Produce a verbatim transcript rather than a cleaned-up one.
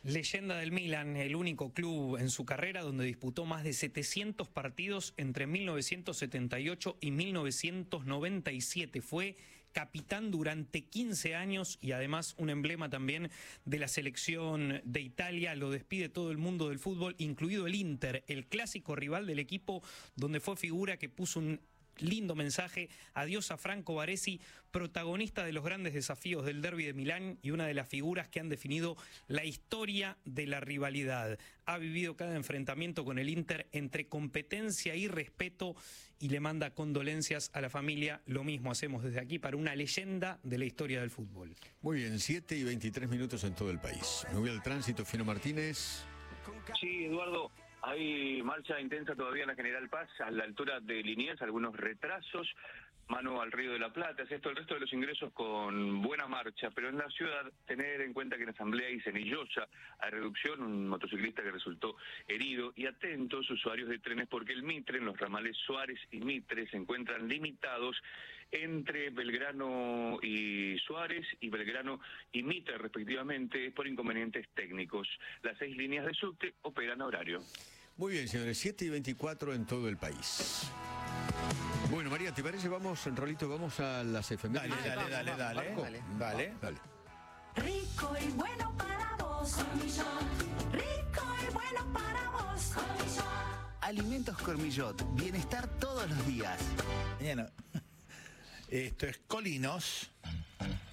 Leyenda del Milan, el único club en su carrera donde disputó más de setecientos partidos entre mil novecientos setenta y ocho y mil novecientos noventa y siete. Fue capitán durante quince años y además un emblema también de la selección de Italia. Lo despide todo el mundo del fútbol, incluido el Inter, el clásico rival del equipo, donde fue figura que puso un lindo mensaje. Adiós a Franco Baresi, protagonista de los grandes desafíos del derbi de Milán y una de las figuras que han definido la historia de la rivalidad. Ha vivido cada enfrentamiento con el Inter entre competencia y respeto y le manda condolencias a la familia. Lo mismo hacemos desde aquí para una leyenda de la historia del fútbol. Muy bien, siete y veintitrés minutos en todo el país. Me voy al tránsito, Fino Martínez. Sí, Eduardo. Hay marcha intensa todavía en la General Paz, a la altura de Liniers, algunos retrasos, mano al Río de la Plata, es esto, el resto de los ingresos con buena marcha, pero en la ciudad, tener en cuenta que en Asamblea y Cenillosa hay reducción, un motociclista que resultó herido, y atentos usuarios de trenes porque el Mitre, en los ramales Suárez y Mitre, se encuentran limitados entre Belgrano y Suárez y Belgrano y Mitre, respectivamente, por inconvenientes técnicos. Las seis líneas de subte operan a horario. Muy bien, señores, siete y veinticuatro en todo el país. Bueno, María, ¿te parece? Vamos, en rolito, vamos a las efemérides. Dale, dale, dale, dale, dale, dale. Dale. Rico y bueno para vos, Cormillot. Rico y bueno para vos, Cormillot. Alimentos Cormillot, bienestar todos los días. Mañana. Esto es Colinos.